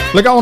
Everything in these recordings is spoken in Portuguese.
Legal,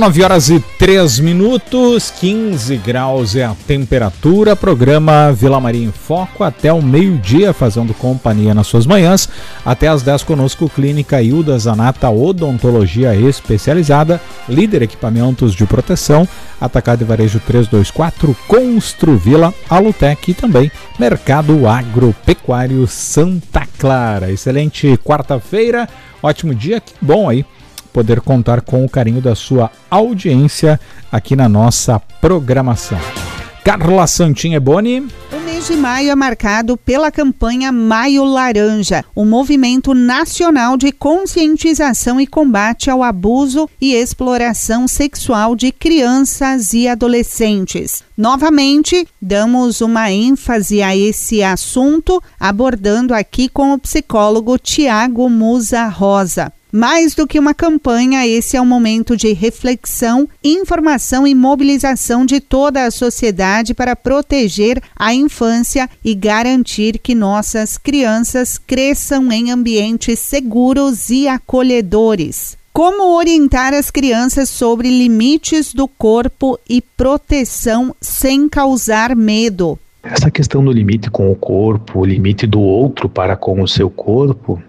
9h03, 15 graus é a temperatura. Programa Vila Maria em Foco até o meio-dia, fazendo companhia nas suas manhãs. Até às 10 conosco, Clínica Hilda Zanata Odontologia Especializada, líder equipamentos de proteção, Atacado e Varejo 324, Construvila, Alutec e também Mercado Agropecuário Santa Clara. Excelente quarta-feira, ótimo dia, que bom aí poder contar com o carinho da sua audiência aqui na nossa programação. Carla Santineboni. O mês de maio é marcado pela campanha Maio Laranja, um movimento nacional de conscientização e combate ao abuso e exploração sexual de crianças e adolescentes. Novamente, damos uma ênfase a esse assunto, abordando aqui com o psicólogo Tiago Musa Rosa. Mais do que uma campanha, esse é um momento de reflexão, informação e mobilização de toda a sociedade para proteger a infância e garantir que nossas crianças cresçam em ambientes seguros e acolhedores. Como orientar as crianças sobre limites do corpo e proteção sem causar medo? Essa questão do limite com o corpo, o limite do outro para com o seu corpo,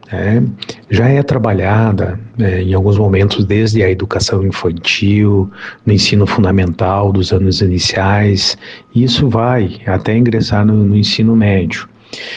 já é trabalhada em alguns momentos desde a educação infantil, no ensino fundamental dos anos iniciais, e isso vai até ingressar no ensino médio.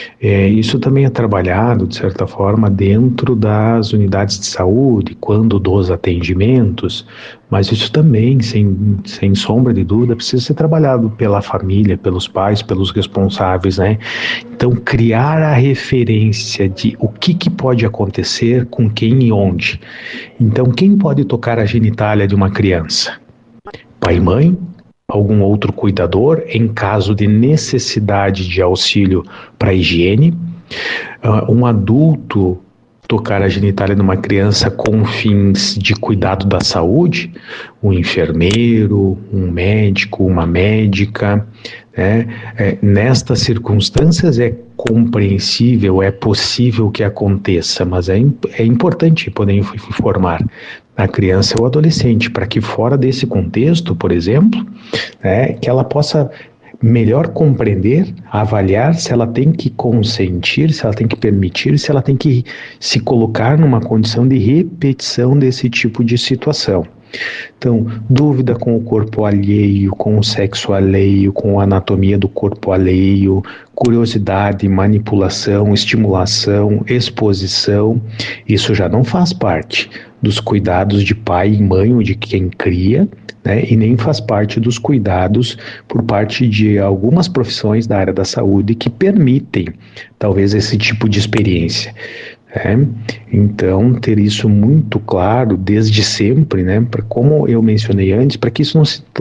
Isso também é trabalhado, de certa forma, dentro das unidades de saúde, quando dos atendimentos, mas isso também, sem sombra de dúvida, precisa ser trabalhado pela família, pelos pais, pelos responsáveis, né? Então, criar a referência de o que pode acontecer, com quem e onde. Então, quem pode tocar a genitália de uma criança? Pai e mãe? Algum outro cuidador, em caso de necessidade de auxílio para higiene, um adulto tocar a genitália de uma criança com fins de cuidado da saúde, um enfermeiro, um médico, uma médica, né? Nestas circunstâncias é compreensível, é possível que aconteça, mas é importante poder informar a criança ou adolescente, para que fora desse contexto, por exemplo, que ela possa melhor compreender, avaliar se ela tem que consentir, se ela tem que permitir, se ela tem que se colocar numa condição de repetição desse tipo de situação. Então, dúvida com o corpo alheio, com o sexo alheio, com a anatomia do corpo alheio, curiosidade, manipulação, estimulação, exposição, isso já não faz parte dos cuidados de pai e mãe ou de quem cria, né? E nem faz parte dos cuidados por parte de algumas profissões da área da saúde que permitem, talvez, esse tipo de experiência. Então, ter isso muito claro desde sempre, né? Como eu mencionei antes, para que isso não se